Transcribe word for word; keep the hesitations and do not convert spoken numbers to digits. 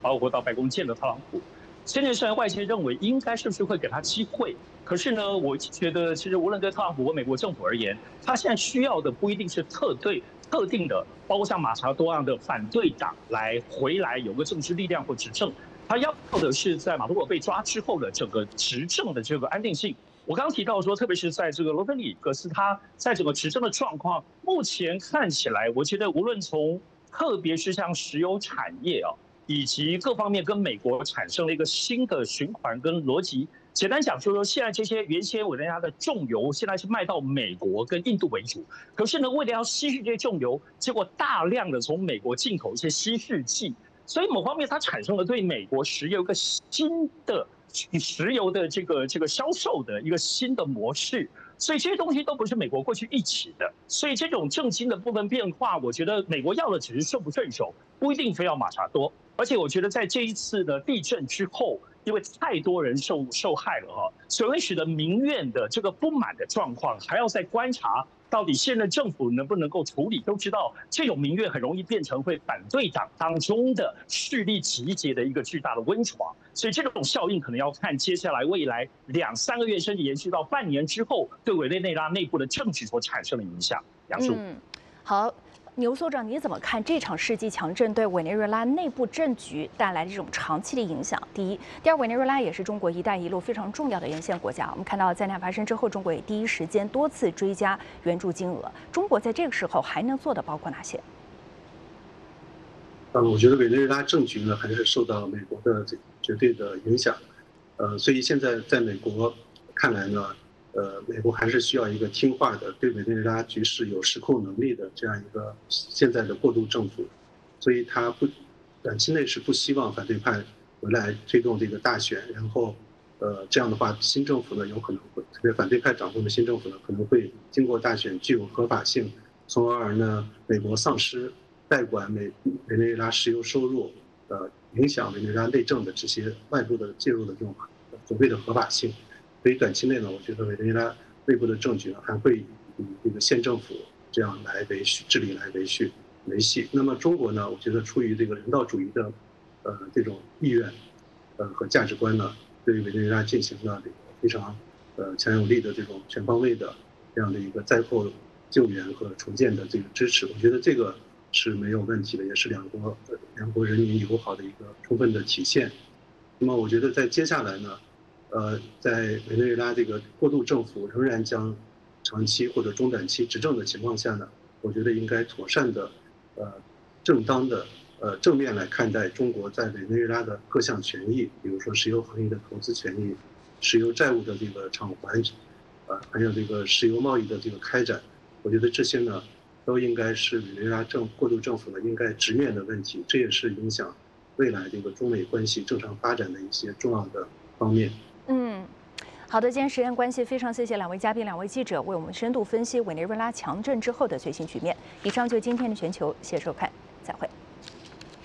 包括到白宫见了特朗普。现在虽然外界认为应该是不是会给他机会，可是呢，我觉得其实无论对特朗普或美国政府而言，他现在需要的不一定是特对特定的，包括像马查多样的反对党来回来有个政治力量或执政，他要的是在马杜罗被抓之后的整个执政的这个安定性。我刚刚提到说，特别是在这个罗德里格斯，他在整个执政的状况，目前看起来，我觉得无论从特别是像石油产业啊，以及各方面跟美国产生了一个新的循环跟逻辑。简单讲，就是说现在这些原先委内瑞拉的重油，现在是卖到美国跟印度为主。可是呢，为了要稀释这些重油，结果大量的从美国进口一些稀释剂，所以某方面它产生了对美国石油一个新的石油的这个这个销售的一个新的模式。所以这些东西都不是美国过去一起的，所以这种政经的部分变化，我觉得美国要的只是顺不顺手，不一定非要马查多。而且我觉得在这一次的地震之后，因为太多人受受害了哈，所以会使得民怨的这个不满的状况还要再观察，到底现任政府能不能够处理。都知道这种民怨很容易变成会反对党当中的势力集结的一个巨大的温床，所以这种效应可能要看接下来未来两三个月，甚至延续到半年之后，对委内瑞拉内部的政局所产生的影响。杨树， 嗯，好。牛所长，你怎么看这场世纪强震对委内瑞拉内部政局带来的这种长期的影响？第一，第二，委内瑞拉也是中国“一带一路”非常重要的沿线国家。我们看到灾难发生之后，中国也第一时间多次追加援助金额。中国在这个时候还能做的包括哪些？ 呃，我觉得委内瑞拉政局呢，还是受到美国的这个绝对的影响。呃，所以现在在美国看来呢。呃，美国还是需要一个听话的、对委内瑞拉局势有实控能力的这样一个现在的过渡政府，所以他不短期内是不希望反对派回来推动这个大选，然后，呃，这样的话，新政府呢有可能会，特别反对派掌控的新政府呢可能会经过大选具有合法性，从而呢，美国丧失代管美委内瑞拉石油收入，呃，影响委内瑞拉内政的这些外部的介入的这种所谓的合法性。所以短期内呢，我觉得委内瑞拉内部的政局呢还会以这个县政府这样来维续治理来维续维系。那么中国呢，我觉得出于这个人道主义的呃这种意愿呃和价值观呢，对委内瑞拉进行了这个非常呃强有力的这种全方位的这样的一个灾后救援和重建的这个支持。我觉得这个是没有问题的，也是两国两国人民友好的一个充分的体现。那么我觉得在接下来呢。呃，在委内瑞拉这个过渡政府仍然将长期或者中短期执政的情况下呢，我觉得应该妥善的、呃，正当的、呃正面来看待中国在委内瑞拉的各项权益，比如说石油行业的投资权益、石油债务的这个偿还，呃，还有这个石油贸易的这个开展，我觉得这些呢，都应该是委内瑞拉政过渡政府呢应该直面的问题，这也是影响未来这个中美关系正常发展的一些重要的方面。 嗯，好的，今天时间关系，非常谢谢两位嘉宾、两位记者为我们深度分析委内瑞拉强震之后的最新局面。以上就是今天的全球，谢谢收看，再会。